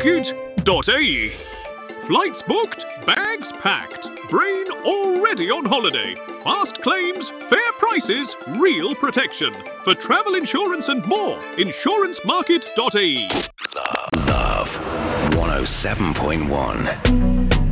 Fastclaimsmarket.ae. Flights booked, bags packed, brain already on holiday. Fast claims, fair prices, real protection. For travel insurance and more, insurancemarket.ae. Love 107.1.